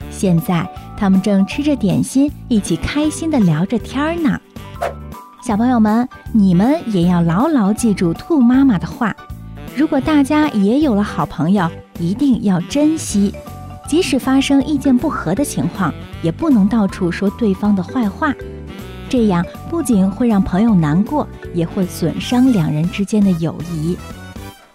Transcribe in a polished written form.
现在他们正吃着点心，一起开心地聊着天呢。小朋友们，你们也要牢牢记住兔妈妈的话，如果大家也有了好朋友，一定要珍惜，即使发生意见不合的情况，也不能到处说对方的坏话，这样不仅会让朋友难过，也会损伤两人之间的友谊。